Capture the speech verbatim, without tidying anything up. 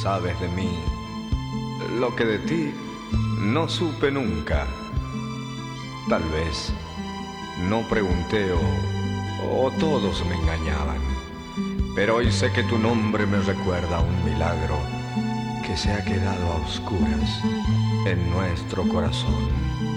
sabes de mí, lo que de ti no supe nunca. Tal vez no pregunté o, o todos me engañaban, pero hoy sé que tu nombre me recuerda a un milagro que se ha quedado a oscuras en nuestro corazón.